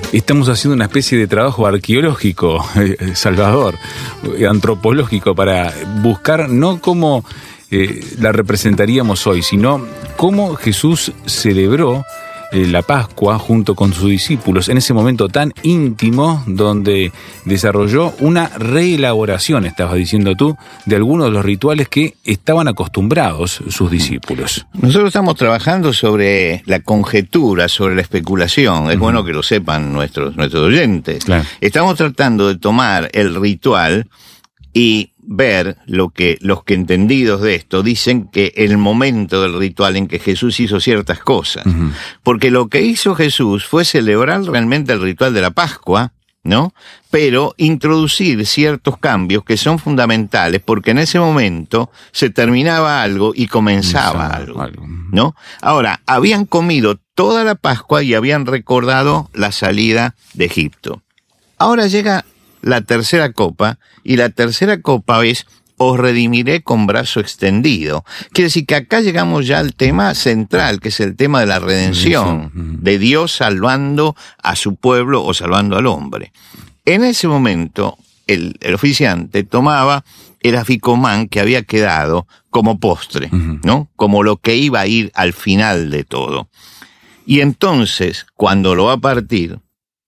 Estamos haciendo una especie de trabajo arqueológico, Salvador, antropológico, para buscar no cómo la representaríamos hoy, sino cómo Jesús celebró la Pascua junto con sus discípulos en ese momento tan íntimo donde desarrolló una reelaboración, estabas diciendo tú, de algunos de los rituales que estaban acostumbrados sus discípulos. Nosotros estamos trabajando sobre la conjetura, sobre la especulación. Es bueno que lo sepan nuestros oyentes. Claro. Estamos tratando de tomar el ritual y ver lo que los que entendidos de esto dicen que el momento del ritual en que Jesús hizo ciertas cosas. Porque lo que hizo Jesús fue celebrar realmente el ritual de la Pascua, ¿no? Pero introducir ciertos cambios que son fundamentales, porque en ese momento se terminaba algo y comenzaba algo, ¿no? Ahora, habían comido toda la Pascua y habían recordado la salida de Egipto. Ahora llega la tercera copa, y la tercera copa es: os redimiré con brazo extendido. Quiere decir que acá llegamos ya al tema central, que es el tema de la redención, de Dios salvando a su pueblo o salvando al hombre. En ese momento, el oficiante tomaba el aficomán que había quedado como postre, ¿no? Como lo que iba a ir al final de todo. Y entonces, cuando lo va a partir,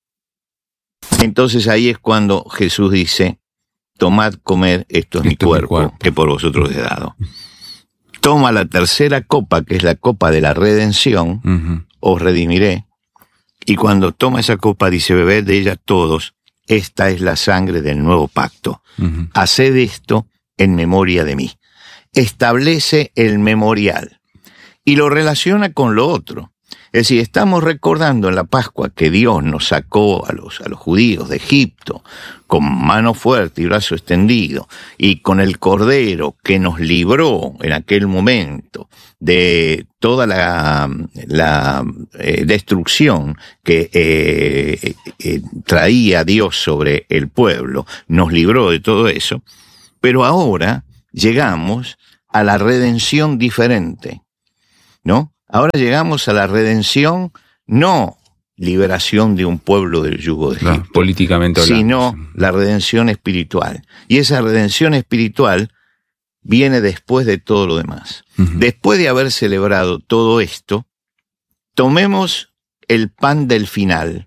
entonces ahí es cuando Jesús dice: tomad, comed, esto es mi cuerpo, que por vosotros he dado. Toma la tercera copa, que es la copa de la redención, os redimiré. Y cuando toma esa copa dice: bebed de ella todos, esta es la sangre del nuevo pacto. Haced esto en memoria de mí. Establece el memorial y lo relaciona con lo otro. Es decir, estamos recordando en la Pascua que Dios nos sacó a los judíos de Egipto con mano fuerte y brazo extendido, y con el Cordero que nos libró en aquel momento de toda la destrucción que traía Dios sobre el pueblo, nos libró de todo eso. Pero ahora llegamos a la redención diferente, ¿no? Ahora llegamos a la redención, no liberación de un pueblo del yugo de Egipto, políticamente hablando, sino la redención espiritual. Y esa redención espiritual viene después de todo lo demás. Después de haber celebrado todo esto, tomemos el pan del final.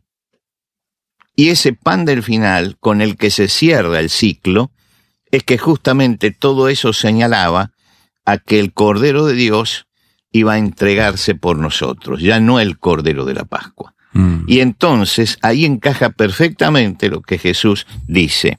Y ese pan del final, con el que se cierra el ciclo, es que justamente todo eso señalaba a que el Cordero de Dios iba a entregarse por nosotros, ya no el Cordero de la Pascua. Y entonces ahí encaja perfectamente lo que Jesús dice.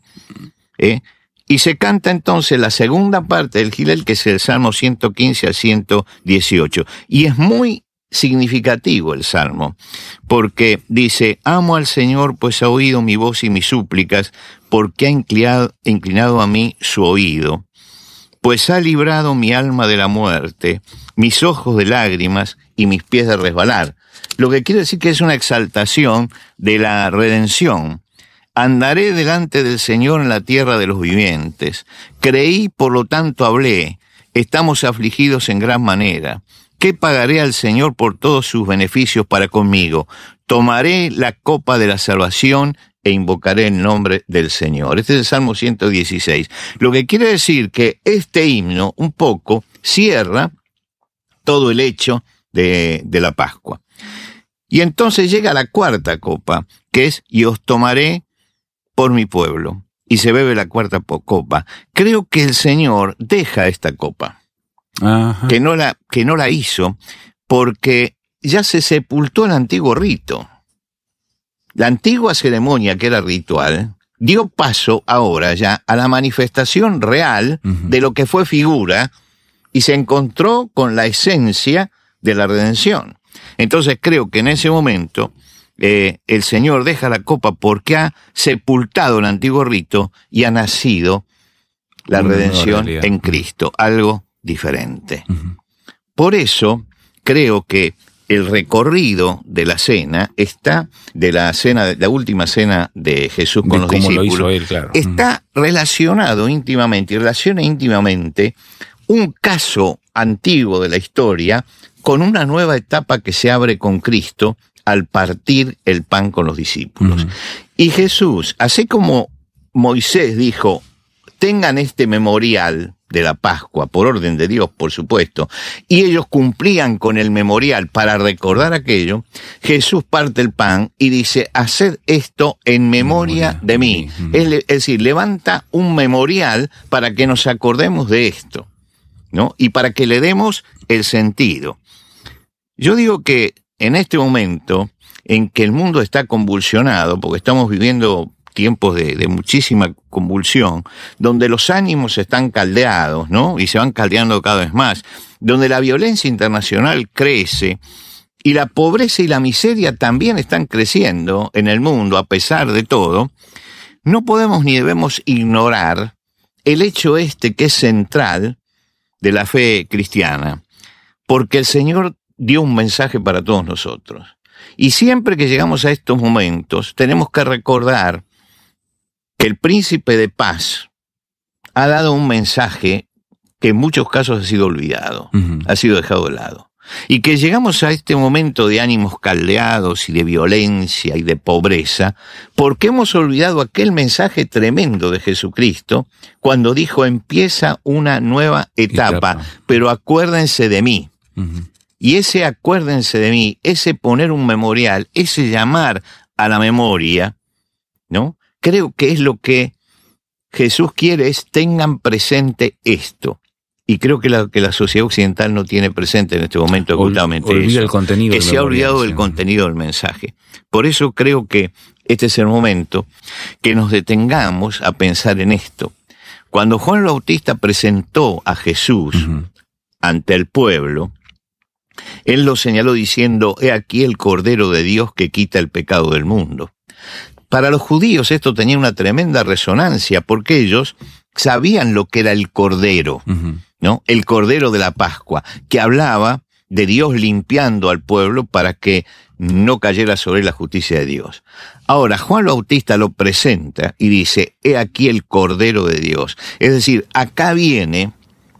Y se canta entonces la segunda parte del Gilel, que es el Salmo 115 al 118. Y es muy significativo el Salmo, porque dice: amo al Señor, pues ha oído mi voz y mis súplicas, porque ha inclinado a mí su oído. Pues ha librado mi alma de la muerte, mis ojos de lágrimas y mis pies de resbalar. Lo que quiere decir que es una exaltación de la redención. Andaré delante del Señor en la tierra de los vivientes. Creí, por lo tanto hablé. Estamos afligidos en gran manera. ¿Qué pagaré al Señor por todos sus beneficios para conmigo? Tomaré la copa de la salvación e invocaré el nombre del Señor. Este es el Salmo 116. Lo que quiere decir que este himno un poco cierra todo el hecho de la Pascua. Y entonces llega la cuarta copa, que es: y os tomaré por mi pueblo. Y se bebe la cuarta copa. Creo que el Señor deja esta copa, que no la hizo, porque ya se sepultó el antiguo rito. La antigua ceremonia, que era ritual, dio paso ahora ya a la manifestación real de lo que fue figura, y se encontró con la esencia de la redención. Entonces creo que en ese momento el Señor deja la copa porque ha sepultado el antiguo rito y ha nacido la redención en Cristo, algo diferente. Por eso creo que el recorrido de la cena está, de la última cena de Jesús con los discípulos, lo hizo él, claro. Está relacionado íntimamente, y relaciona íntimamente un caso antiguo de la historia con una nueva etapa que se abre con Cristo al partir el pan con los discípulos. Y Jesús, así como Moisés dijo, tengan este memorial de la Pascua, por orden de Dios, por supuesto, y ellos cumplían con el memorial para recordar aquello, Jesús parte el pan y dice, haced esto en memoria de mí. Es decir, levanta un memorial para que nos acordemos de esto, ¿no? Y para que le demos el sentido. Yo digo que en este momento en que el mundo está convulsionado, porque estamos viviendo tiempos de muchísima convulsión, donde los ánimos están caldeados, ¿no? Y se van caldeando cada vez más, donde la violencia internacional crece y la pobreza y la miseria también están creciendo en el mundo a pesar de todo, no podemos ni debemos ignorar el hecho que es central de la fe cristiana, porque el Señor dio un mensaje para todos nosotros. Y siempre que llegamos a estos momentos, tenemos que recordar que el príncipe de paz ha dado un mensaje que en muchos casos ha sido olvidado, ha sido dejado de lado. Y que llegamos a este momento de ánimos caldeados y de violencia y de pobreza, porque hemos olvidado aquel mensaje tremendo de Jesucristo cuando dijo, empieza una nueva etapa. Pero acuérdense de mí. Y ese acuérdense de mí, ese poner un memorial, ese llamar a la memoria, ¿no? Creo que es lo que Jesús quiere, es tengan presente esto. Y creo que la sociedad occidental no tiene presente en este momento ocultamente eso. El contenido que se ha olvidado del contenido del mensaje. Por eso creo que este es el momento que nos detengamos a pensar en esto. Cuando Juan el Bautista presentó a Jesús ante el pueblo, él lo señaló diciendo, he aquí el Cordero de Dios que quita el pecado del mundo. Para los judíos esto tenía una tremenda resonancia, porque ellos sabían lo que era el Cordero, ¿no? El Cordero de la Pascua, que hablaba de Dios limpiando al pueblo para que no cayera sobre la justicia de Dios. Ahora, Juan el Bautista lo presenta y dice, he aquí el Cordero de Dios. Es decir, acá viene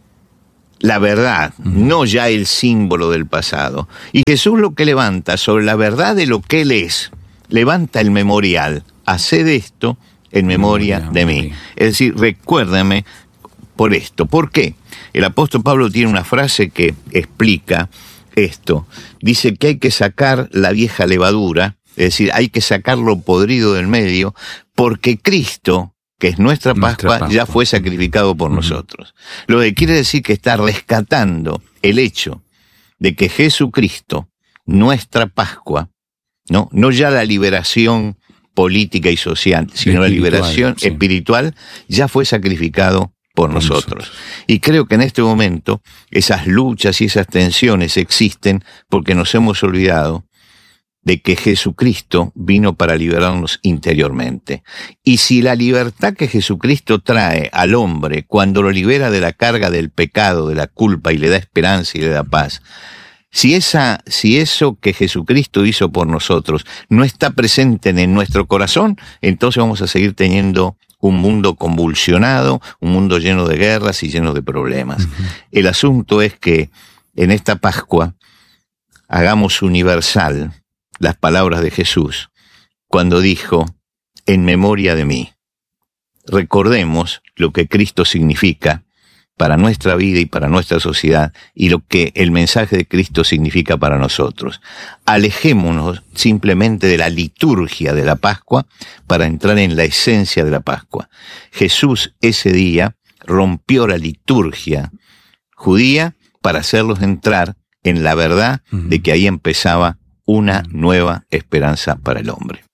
la verdad, no ya el símbolo del pasado. Y Jesús lo que levanta sobre la verdad de lo que Él es, levanta el memorial, haced esto en memoria de mí. Es decir, recuérdame por esto. ¿Por qué? El apóstol Pablo tiene una frase que explica esto. Dice que hay que sacar la vieja levadura, es decir, hay que sacar lo podrido del medio, porque Cristo, que es nuestra Pascua, ya fue sacrificado por nosotros. Lo que quiere decir que está rescatando el hecho de que Jesucristo, nuestra Pascua, no ya la liberación política y social, sino la liberación espiritual, ya fue sacrificado por nosotros. Y creo que en este momento esas luchas y esas tensiones existen porque nos hemos olvidado de que Jesucristo vino para liberarnos interiormente. Y si la libertad que Jesucristo trae al hombre cuando lo libera de la carga del pecado, de la culpa, y le da esperanza y le da paz, si eso que Jesucristo hizo por nosotros no está presente en nuestro corazón, entonces vamos a seguir teniendo un mundo convulsionado, un mundo lleno de guerras y lleno de problemas. El asunto es que en esta Pascua hagamos universal las palabras de Jesús cuando dijo, en memoria de mí. Recordemos lo que Cristo significa para nuestra vida y para nuestra sociedad, y lo que el mensaje de Cristo significa para nosotros. Alejémonos simplemente de la liturgia de la Pascua para entrar en la esencia de la Pascua. Jesús ese día rompió la liturgia judía para hacerlos entrar en la verdad de que ahí empezaba una nueva esperanza para el hombre.